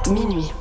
minuit.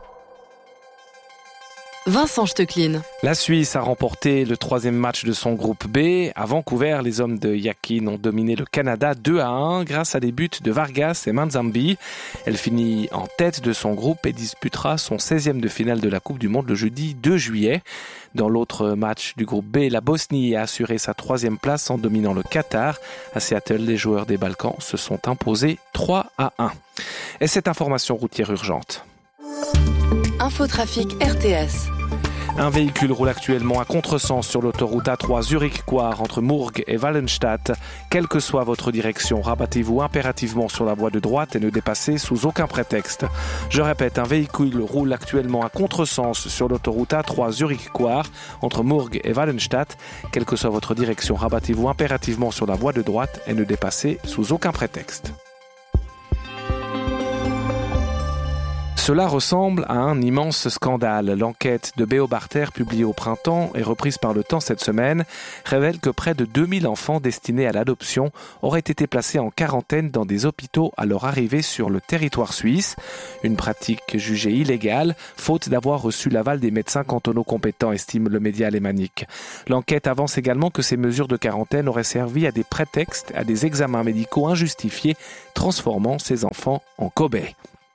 Vincent Stecklin. La Suisse a remporté le 3e match de son groupe B. À Vancouver, les hommes de Yakin ont dominé le Canada 2-1 grâce à des buts de Vargas et Manzambi. Elle finit en tête de son groupe et disputera son 16e de finale de la Coupe du Monde le jeudi 2 juillet. Dans l'autre match du groupe B, la Bosnie a assuré sa 3e place en dominant le Qatar. À Seattle, les joueurs des Balkans se sont imposés 3-1. Et cette information routière urgente. Infotrafic RTS. Un véhicule roule actuellement à contresens sur l'autoroute A3 Zurich-Coire entre Mourg et Wallenstadt. Quelle que soit votre direction, rabattez-vous impérativement sur la voie de droite et ne dépassez sous aucun prétexte. Je répète, un véhicule roule actuellement à contresens sur l'autoroute A3 Zurich-Coire entre Mourg et Wallenstadt. Quelle que soit votre direction, rabattez-vous impérativement sur la voie de droite et ne dépassez sous aucun prétexte. Cela ressemble à un immense scandale. L'enquête de B.O. Barter, publiée au printemps et reprise par Le Temps cette semaine, révèle que près de 2000 enfants destinés à l'adoption auraient été placés en quarantaine dans des hôpitaux à leur arrivée sur le territoire suisse. Une pratique jugée illégale, faute d'avoir reçu l'aval des médecins cantonaux compétents, estime le média alémanique. L'enquête avance également que ces mesures de quarantaine auraient servi à des prétextes, à des examens médicaux injustifiés, transformant ces enfants en cobayes.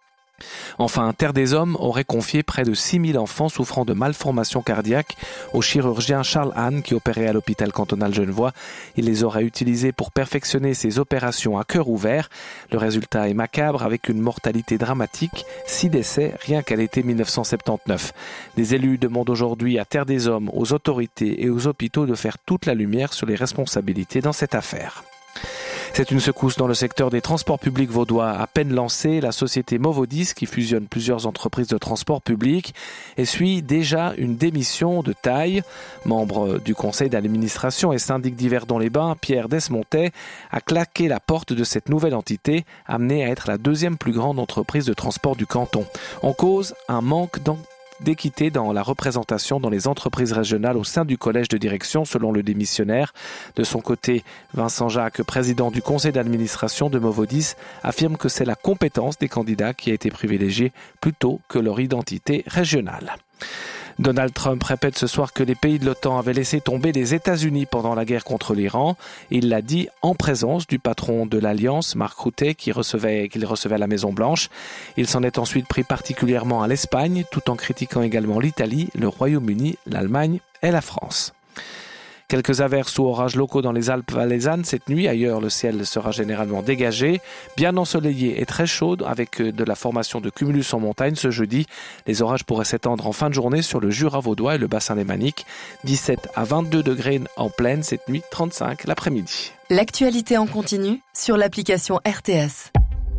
Enfin, Terre des Hommes aurait confié près de 6000 enfants souffrant de malformations cardiaques au chirurgien Charles Hahn qui opérait à l'hôpital cantonal genevois. Il les aurait utilisés pour perfectionner ses opérations à cœur ouvert. Le résultat est macabre avec une mortalité dramatique, 6 décès rien qu'à l'été 1979. Les élus demandent aujourd'hui à Terre des Hommes, aux autorités et aux hôpitaux de faire toute la lumière sur les responsabilités dans cette affaire. C'est une secousse dans le secteur des transports publics vaudois. À peine lancée, la société Movodis, qui fusionne plusieurs entreprises de transport public, essuie déjà une démission de taille. Membre du conseil d'administration et syndic d'Yverdon-les-Bains, Pierre Desmontais a claqué la porte de cette nouvelle entité, amenée à être la 2e plus grande entreprise de transport du canton. En cause, un manque d'équité dans la représentation dans les entreprises régionales au sein du collège de direction, selon le démissionnaire. De son côté, Vincent Jacques, président du conseil d'administration de Movodis, affirme que c'est la compétence des candidats qui a été privilégiée plutôt que leur identité régionale. Donald Trump répète ce soir que les pays de l'OTAN avaient laissé tomber les États-Unis pendant la guerre contre l'Iran. Il l'a dit en présence du patron de l'Alliance, Mark Rutte, qu'il recevait à la Maison-Blanche. Il s'en est ensuite pris particulièrement à l'Espagne, tout en critiquant également l'Italie, le Royaume-Uni, l'Allemagne et la France. Quelques averses ou orages locaux dans les Alpes valaisannes cette nuit. Ailleurs, le ciel sera généralement dégagé, bien ensoleillé et très chaud avec de la formation de cumulus en montagne ce jeudi. Les orages pourraient s'étendre en fin de journée sur le Jura vaudois et le bassin lémanique. 17 à 22 degrés en plaine cette nuit, 35 l'après-midi. L'actualité en continu sur l'application RTS.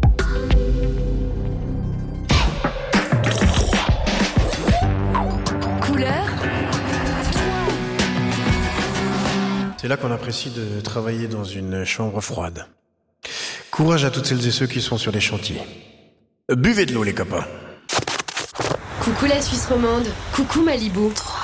Couleur. C'est là qu'on apprécie de travailler dans une chambre froide. Courage à toutes celles et ceux qui sont sur les chantiers. Buvez de l'eau, les copains. Coucou la Suisse romande, coucou Malibu.